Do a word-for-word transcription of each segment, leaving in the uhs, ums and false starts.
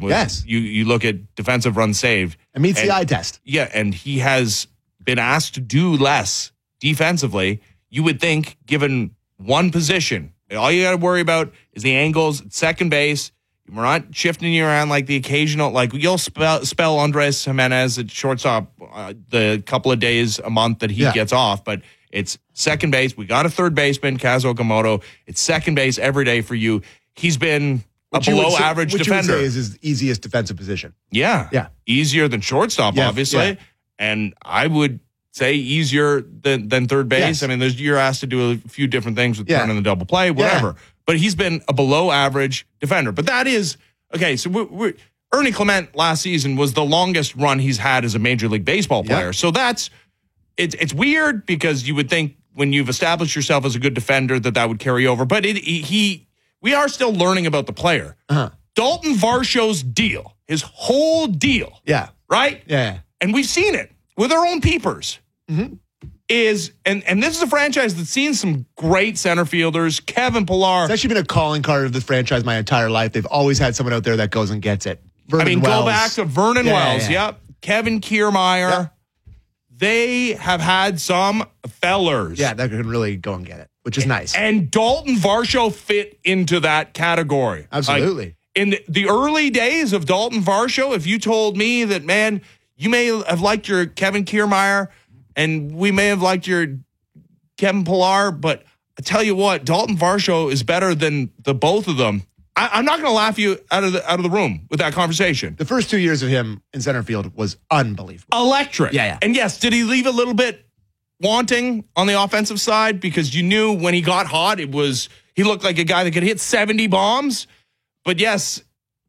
With, Yes. You, you look at defensive runs saved. It meets and, the eye test. Yeah, and he has been asked to do less defensively. You would think, given one position, all you got to worry about is the angles at second base. We're not shifting you around like the occasional, like you'll spell, spell Andres Jimenez at shortstop uh, the couple of days a month that he Yeah. gets off, but it's second base. We got a third baseman, Kazuo Okamoto. It's second base every day for you. He's been a Which you would below say- average which defender. You would say is his easiest defensive position. Yeah. Yeah. Easier than shortstop, Yeah, obviously. yeah. And I would say easier than, than third base. Yes. I mean, there's, you're asked to do a few different things with Yeah. turning the double play, whatever. Yeah. But he's been a below average defender. But that is, okay, so we're, we're, Ernie Clement last season was the longest run he's had as a Major League Baseball player. Yeah. So that's, it's it's weird because you would think when you've established yourself as a good defender that that would carry over. But it, he, we are still learning about the player. Uh-huh. Dalton Varsho's deal, his whole deal, Yeah. right? Yeah. And we've seen it with our own peepers. Mm-hmm. Is and and this is a franchise that's seen some great center fielders. Kevin Pillar. It's actually been a calling card of this franchise my entire life. They've always had someone out there that goes and gets it. Vernon I mean, Wells. go back to Vernon Yeah, Wells. yeah. Yep. Kevin Kiermaier. Yeah. They have had some fellers. Yeah, that can really go and get it, which is nice. And Dalton Varsho fit into that category. Absolutely. Like, in the, the early days of Dalton Varsho, if you told me that, man, you may have liked your Kevin Kiermaier and we may have liked your Kevin Pillar, but I tell you what, Dalton Varsho is better than the both of them. I, I'm not going to laugh you out of the out of the room with that conversation. The first two years of him in center field was unbelievable. Electric. Yeah, yeah. And yes, did he leave a little bit wanting on the offensive side? Because you knew when he got hot, it was he looked like a guy that could hit seventy bombs. But yes,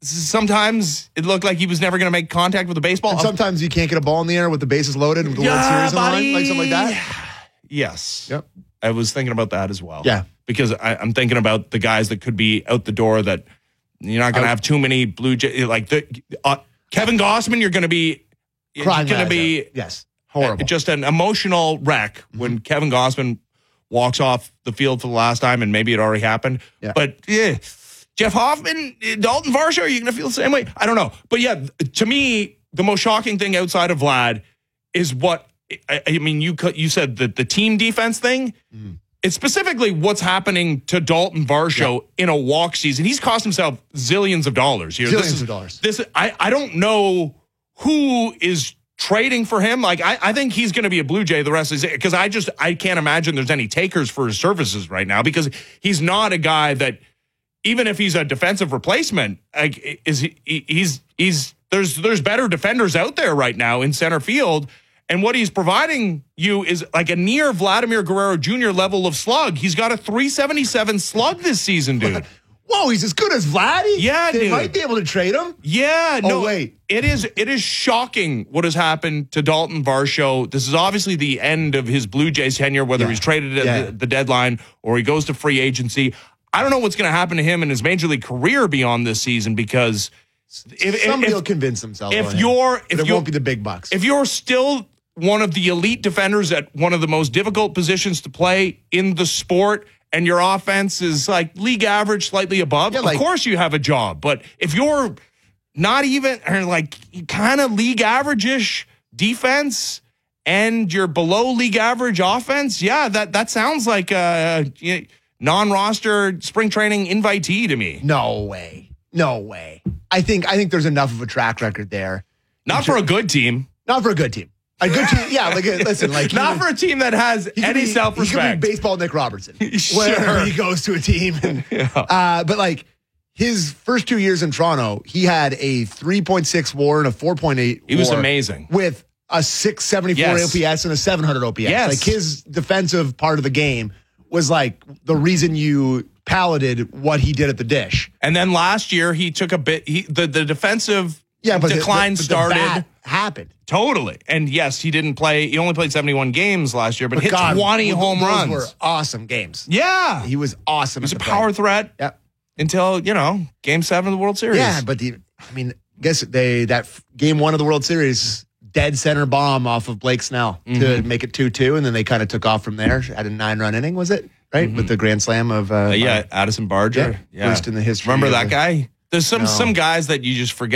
sometimes it looked like he was never going to make contact with the baseball. And sometimes you can't get a ball in the air with the bases loaded and with the Yeah, World Series on the buddy. line, like something like that. Yes. Yep. I was thinking about that as well. Yeah. Because I, I'm thinking about the guys that could be out the door that you're not going to have too many Blue Jays. Like the, uh, Kevin Gossman, you're going to be Crying going to eyes be out. Yes. Horrible. just an emotional wreck Mm-hmm. when Kevin Gossman walks off the field for the last time, and maybe it already happened. Yeah. But yeah, Jeff Hoffman, Dalton Varsho, are you going to feel the same way? I don't know. But yeah, to me, the most shocking thing outside of Vlad is what I, I mean. You you said that the team defense thing. Mm. It's specifically what's happening to Dalton Varsho Yeah. in a walk season. He's cost himself zillions of dollars here. Zillions this is, of dollars. This I, I don't know who is trading for him. Like I, I think he's going to be a Blue Jay the rest of his because I just I can't imagine there's any takers for his services right now because he's not a guy that even if he's a defensive replacement, like is he, he's he's there's there's better defenders out there right now in center field. And what he's providing you is like a near Vladimir Guerrero Junior level of slug. He's got a three seventy-seven slug this season, dude. Whoa, he's as good as Vladdy? Yeah, They dude. might be able to trade him. Yeah, Oh, no, wait. It is it is shocking what has happened to Dalton Varsho. This is obviously the end of his Blue Jays tenure, whether Yeah. he's traded at Yeah. the, the deadline or he goes to free agency. I don't know what's going to happen to him in his major league career beyond this season because if, Somebody if, will convince themselves. if on him. you're- But if it you're- won't be the big bucks. if you're still one of the elite defenders at one of the most difficult positions to play in the sport and your offense is like league average, slightly above, Yeah, like- of course you have a job. But if you're not even or like kind of league average-ish defense and you're below league average offense, yeah, that, that sounds like a non-roster spring training invitee to me. no way. No way. I think I think there's enough of a track record there. Not for a good team. Not for a good team. A good team, yeah. Like, uh, listen, like Not for a team that has he could any be- self-respect. He could be baseball Nick Robertson Sure. wherever he goes to a team. And, uh, but like his first two years in Toronto, he had a three point six WAR and a four point eight. He was WAR amazing. with a six seventy-four Yes. O P S and a seven hundred O P S. Yes. Like his defensive part of the game was like the reason you palleted what he did at the dish. And then last year he took a bit. He the, the defensive Yeah, but the- decline the, the, started the bat happened. totally. And yes, he didn't play. He only played seventy-one games last year, but, But hit God, twenty those home runs. were awesome games. Yeah, He was awesome. he was a at the power plate. threat Yeah. until you know Game Seven of the World Series. Yeah, but the I mean, guess they that f- game one of the World Series dead center bomb off of Blake Snell to Mm-hmm. make it two two, and then they kind of took off from there. Had a nine run inning, was it? Right with the grand slam of uh, Uh, yeah, Addison Barger. Yeah, first in the history Remember of that the- guy? There's some No. some guys that you just forget.